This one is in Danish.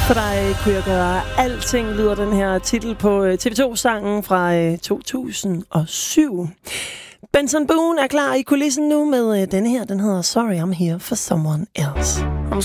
For dig kunne jeg gøre alting, lyder den her titel på TV2-sangen fra 2007. Benson Boone er klar i kulissen nu med denne her. Den hedder Sorry I'm Here for Someone Else.